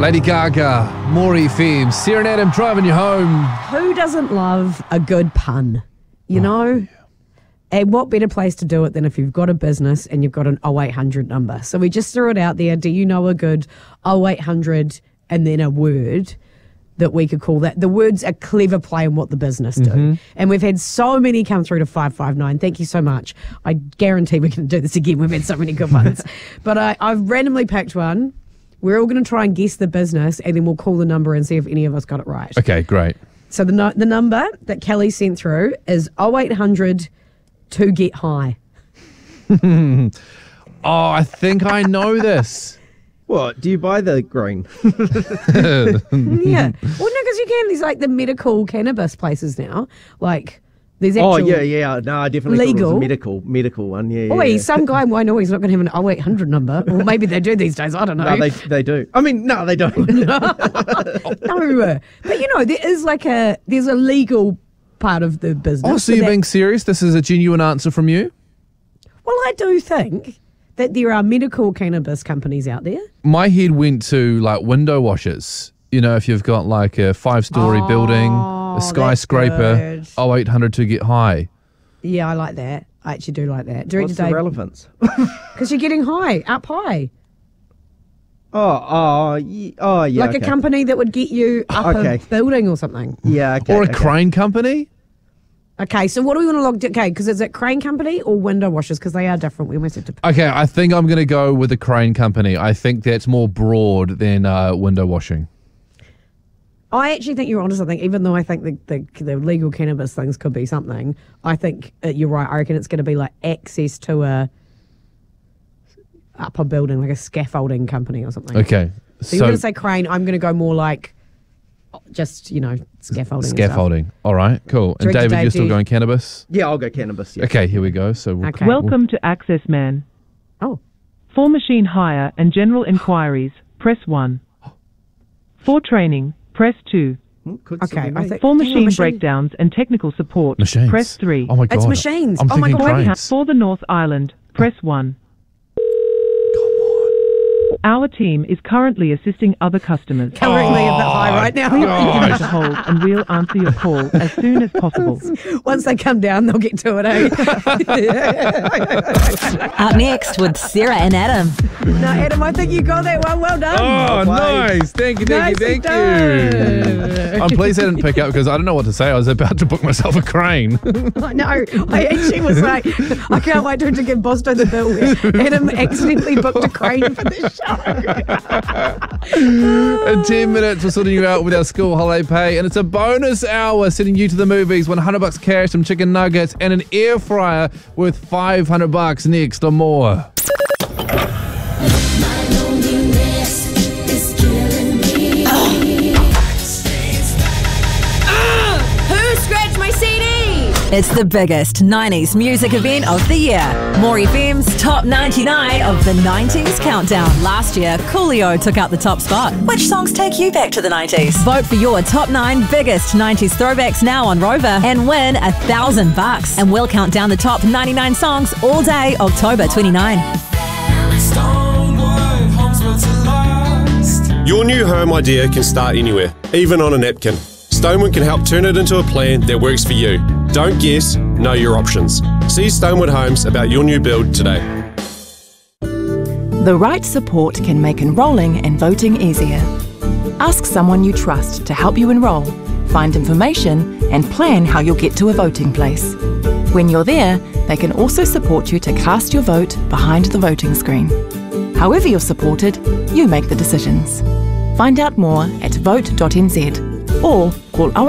Lady Gaga, Maury FM, Sarah and Adam driving you home. Who doesn't love a good pun? You know? Yeah. And what better place to do it than if you've got a business and you've got an 0800 number. So we just threw it out there. Do you know a good 0800 and then a word that we could call that? The words are clever play on what the business do. And we've had so many come through to 559. Thank you so much. I guarantee we can do this again. We've had so many good ones. But I've randomly picked one. We're all going to try and guess the business, and then we'll call the number and see if any of us got it right. Okay, great. So the number that Kelly sent through is 0800 to get high. Oh, I think I know this. What? Do you buy the green? Yeah. Well, no, because you can. There's like the medical cannabis places now. Like, there's actual... Oh, yeah. No, I definitely legal. thought it was a medical one. Yeah. Oi, some guy I know he's not going to have an 0800 number. Or maybe they do these days. I don't know. No, they do. I mean, no, they don't. No. But, you know, there is there's a legal part of the business. Oh, so you're being serious? This is a genuine answer from you? Well, I do think that there are medical cannabis companies out there. My head went to like window washers. You know, if you've got like a 5-story building, a skyscraper, 0800 to get high. Yeah, I like that. I actually do like that. What's the relevance? Because you're getting high, up high. Yeah. Like a company that would get you up a building or something. Yeah, okay. Or a crane company? Okay, so what do we want to log? Okay, because is it crane company or window washers? Because they are different. We almost have to. Okay, I think I'm going to go with the crane company. I think that's more broad than window washing. I actually think you're onto something, even though I think the legal cannabis things could be something. I think you're right. I reckon it's going to be like access to a upper building, like a scaffolding company or something. Okay. So you're going to say crane. I'm going to go more like just, scaffolding. Scaffolding. All right, cool. And David, you're still going cannabis? Yeah, I'll go cannabis. Yeah. Okay, here we go. So Welcome to Access Man. Oh. For machine hire and general inquiries, press 1. For training, press 2. Okay. For machine breakdowns and technical support, machines. press 3. Oh my God. It's machines. I'm thinking cranes. For the North Island, press 1. Our team is currently assisting other customers. Currently a bit high right now. Please continue to hold and we'll answer your call as soon as possible. Once they come down, they'll get to it, Up next with Sarah and Adam. No, Adam, I think you got that one. Well done. Oh, nice. Thank you. Nicely I'm pleased I didn't pick up because I don't know what to say. I was about to book myself a crane. I know. I actually was like, I can't wait to give Bosto the bill. Adam accidentally booked a crane for this show. In 10 minutes, we're sorting you out with our school holiday pay, and it's a bonus hour sending you to the movies. $100 cash, some chicken nuggets, and an air fryer worth $500 next or more. It's the biggest 90s music event of the year. Maury FM's Top 99 of the 90s Countdown. Last year, Coolio took out the top spot. Which songs take you back to the 90s? Vote for your top 9 biggest 90s throwbacks now on Rover and win $1,000. And we'll count down the top 99 songs all day, October 29. Your new home idea can start anywhere, even on a napkin. Stonewood can help turn it into a plan that works for you. Don't guess, know your options. See Stonewood Homes about your new build today. The right support can make enrolling and voting easier. Ask someone you trust to help you enrol, find information, and plan how you'll get to a voting place. When you're there, they can also support you to cast your vote behind the voting screen. However you're supported, you make the decisions. Find out more at vote.nz or call